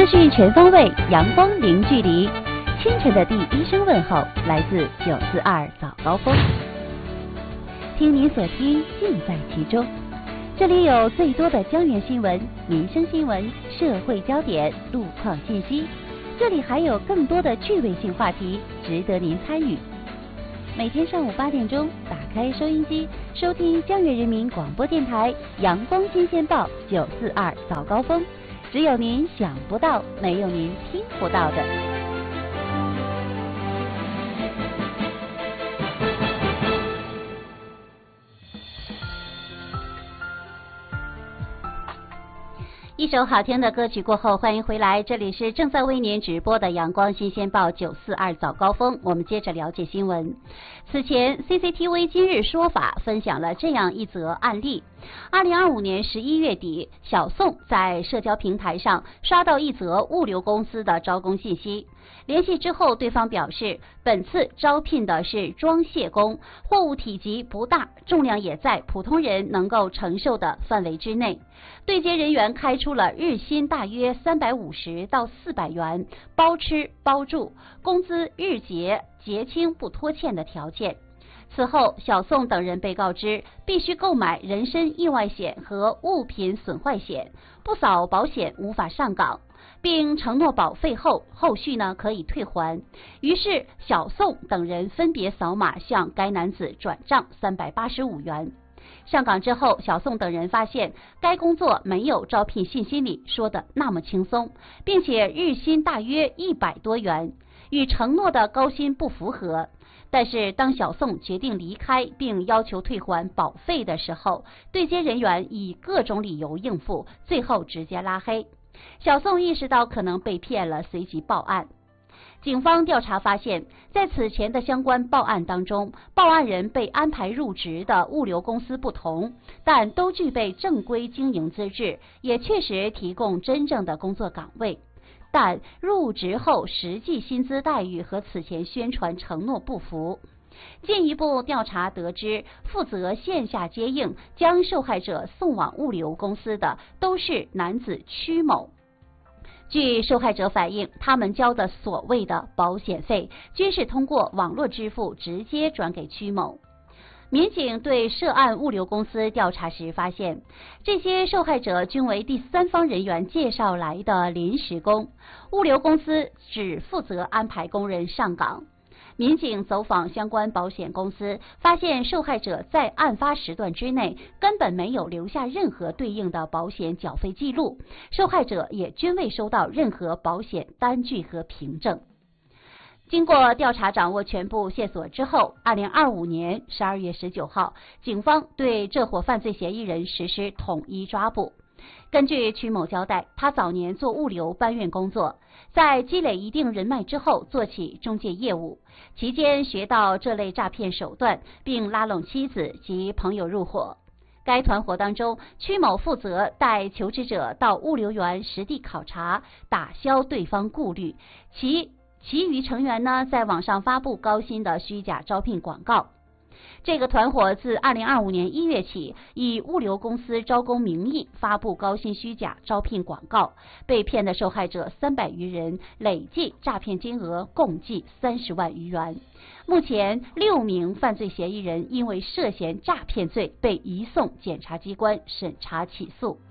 讯全方位，阳光零距离。清晨的第一声问候来自942早高峰。听你所听，尽在其中。这里有最多的江源新闻、民生新闻、社会焦点、路况信息。这里还有更多的趣味性话题，值得您参与。每天上午8点钟，打开收音机，收听江源人民广播电台阳光新鲜报942早高峰。只有您想不到，没有您听不到的。一首好听的歌曲过后，欢迎回来，这里是正在为您直播的阳光新鲜报942早高峰。我们接着了解新闻。此前 CCTV 今日说法分享了这样一则案例。2025年11月底，小宋在社交平台上刷到一则物流公司的招工信息，联系之后，对方表示本次招聘的是装卸工，货物体积不大，重量也在普通人能够承受的范围之内。对接人员开出了日薪大约350到400元，包吃包住，工资日结清不拖欠的条件。此后，小宋等人被告知必须购买人身意外险和物品损坏险，不扫保险无法上岗，并承诺保费后续可以退还。于是小宋等人分别扫码向该男子转账385元。上岗之后，小宋等人发现该工作没有招聘信息里说的那么轻松，并且日薪大约100多元，与承诺的高薪不符合。但是当小宋决定离开并要求退还保费的时候，对接人员以各种理由应付，最后直接拉黑。小宋意识到可能被骗了，随即报案。警方调查发现，在此前的相关报案当中，报案人被安排入职的物流公司不同，但都具备正规经营资质，也确实提供真正的工作岗位。但入职后实际薪资待遇和此前宣传承诺不符。进一步调查得知，负责线下接应将受害者送往物流公司的都是男子曲某。据受害者反映，他们交的所谓的保险费均是通过网络支付直接转给曲某。民警对涉案物流公司调查时发现，这些受害者均为第三方人员介绍来的临时工，物流公司只负责安排工人上岗。民警走访相关保险公司，发现受害者在案发时段之内根本没有留下任何对应的保险缴费记录，受害者也均未收到任何保险单据和凭证。经过调查掌握全部线索之后，2025年12月19号，警方对这伙犯罪嫌疑人实施统一抓捕。根据曲某交代，他早年做物流搬运工作，在积累一定人脉之后做起中介业务，期间学到这类诈骗手段，并拉拢妻子及朋友入伙。该团伙当中，曲某负责带求职者到物流园实地考察，打消对方顾虑，其余成员在网上发布高薪的虚假招聘广告。这个团伙自2025年1月起，以物流公司招工名义发布高薪虚假招聘广告，被骗的受害者300余人，累计诈骗金额共计30万余元。目前6名犯罪嫌疑人因为涉嫌诈骗罪被移送检察机关审查起诉。